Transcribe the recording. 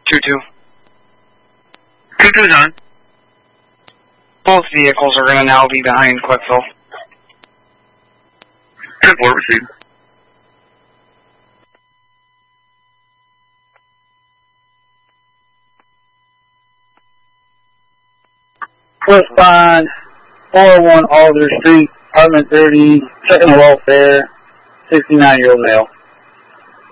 2-2. 2-2's on. Both vehicles are going to now be behind Quickville. 10-4, received. Correspond 401 Alder Street, apartment 30, checking the welfare, 69-year-old male.